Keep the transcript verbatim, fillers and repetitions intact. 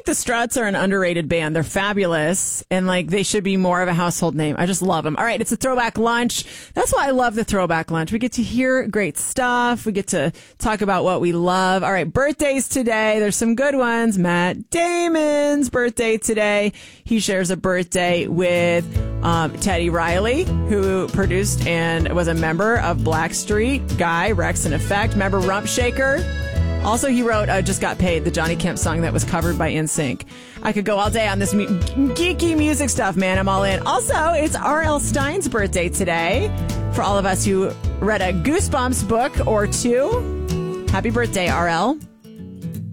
think the Struts are an underrated band. They're fabulous, and like they should be more of a household name. I just love them. All right, it's a throwback lunch. That's why I love the throwback lunch. We get to hear great stuff. We get to talk about what we love. All right, birthdays today. There's some good ones. Matt Damon's birthday today. He shares a birthday with um, Teddy Riley, who produced and was a member of Blackstreet, Guy, Rex and Effect. Remember Rump Shaker? Also, he wrote uh, Just Got Paid, the Johnny Kemp song that was covered by N Sync. I could go all day on this mu- geeky music stuff, man. I'm all in. Also, it's R L. Stine's birthday today. For all of us who read a Goosebumps book or two, happy birthday, R L.